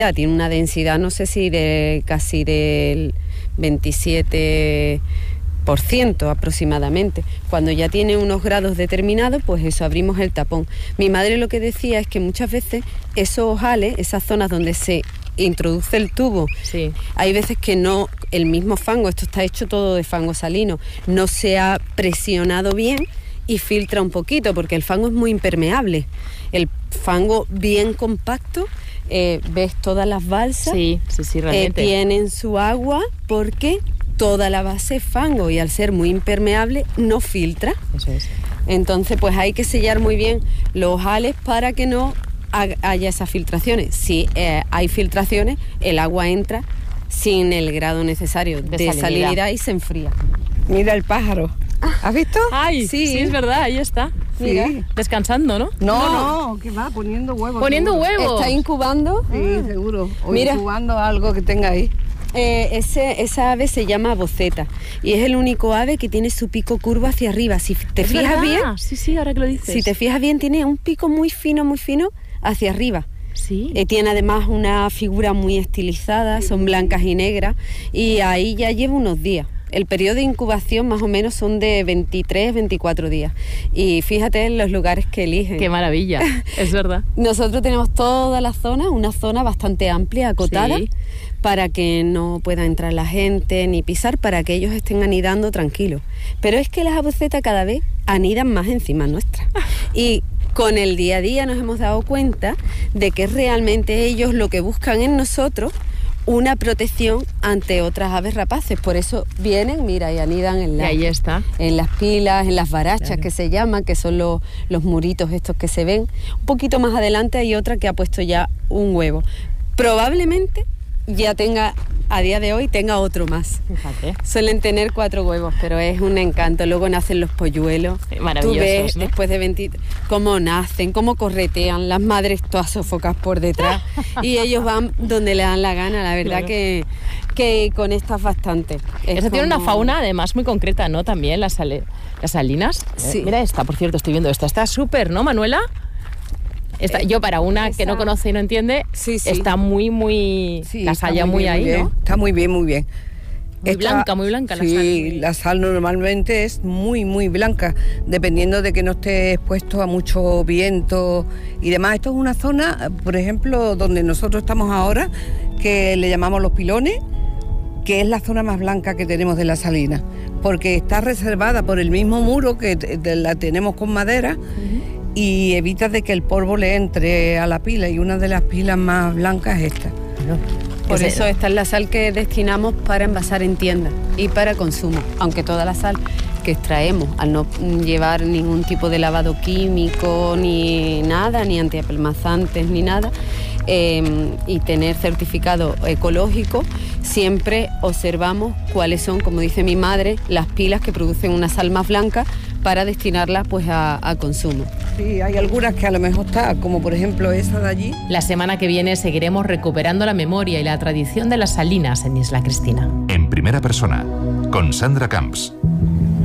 tiene una densidad, no sé si de casi del 27% aproximadamente. Cuando ya tiene unos grados determinados, pues eso, abrimos el tapón. Mi madre lo que decía es que muchas veces esos ojales, esas zonas donde se introduce el tubo, sí, hay veces que no, el mismo fango, esto está hecho todo de fango salino, no se ha presionado bien y filtra un poquito, porque el fango es muy impermeable. El fango bien compacto, ves todas las balsas, sí, realmente. Tienen su agua porque toda la base es fango y al ser muy impermeable no filtra. Eso es. Entonces pues hay que sellar muy bien los ojales para que no haya esas filtraciones. Si hay filtraciones, el agua entra sin el grado necesario de salinidad y se enfría. Mira el pájaro. ¿Has visto? Ay, sí, es verdad, ahí está. Mira. Sí. Descansando, ¿no? No, que va poniendo huevos. Poniendo huevos. Está incubando. Sí, seguro. O Mira. incubando algo que tenga ahí. Esa ave se llama boceta y es el único ave que tiene su pico curvo hacia arriba. Si te fijas bien, sí, ahora que lo dices. Si te fijas bien, tiene un pico muy fino hacia arriba. Sí. Tiene además una figura muy estilizada, son blancas y negras y ahí ya lleva unos días. El periodo de incubación más o menos son de 23, 24 días. Y fíjate en los lugares que eligen. ¡Qué maravilla! Es verdad. Nosotros tenemos toda la zona, una zona bastante amplia, acotada, sí, para que no pueda entrar la gente ni pisar, para que ellos estén anidando tranquilos. Pero es que las abucetas cada vez anidan más encima nuestra. Y con el día a día nos hemos dado cuenta de que realmente ellos lo que buscan en nosotros una protección ante otras aves rapaces. Por eso vienen, mira, y anidan en ahí está. En las pilas, en las barachas, claro, que se llaman, que son los muritos estos que se ven. Un poquito más adelante hay otra que ha puesto ya un huevo. Probablemente ya tenga, a día de hoy, tenga otro más. Fíjate. Suelen tener 4 huevos, pero es un encanto. Luego nacen los polluelos. Maravillosos, tú ves, ¿no? Después de 20, cómo nacen, cómo corretean, las madres todas sofocadas por detrás y ellos van donde le dan la gana. La verdad, claro, que conectas bastante. Tiene una fauna además muy concreta, ¿no? También las salinas. Sí. Mira esta, por cierto, estoy viendo esta. Está súper, ¿no, Manuela? Yo para una que no conoce y no entiende, sí. Está muy sí, la sal ya muy ahí, bien. ¿no? Está muy bien. Muy blanca la sal. Sí, la sal normalmente es muy blanca, dependiendo de que no esté expuesto a mucho viento y demás. Esto es una zona, por ejemplo, donde nosotros estamos ahora, que le llamamos Los Pilones, que es la zona más blanca que tenemos de la salina, porque está reservada por el mismo muro que la tenemos con madera. Y evita de que el polvo le entre a la pila, y una de las pilas más blancas es esta. Por eso esta es la sal que destinamos para envasar en tiendas y para consumo, aunque toda la sal que extraemos, al no llevar ningún tipo de lavado químico ni nada, ni antiapelmazantes ni nada, y tener certificado ecológico, siempre observamos cuáles son, como dice mi madre, las pilas que producen una sal más blanca para destinarla pues a consumo. Sí, hay algunas que a lo mejor está, como por ejemplo esa de allí. La semana que viene seguiremos recuperando la memoria y la tradición de las salinas en Isla Cristina. En primera persona, con Sandra Camps.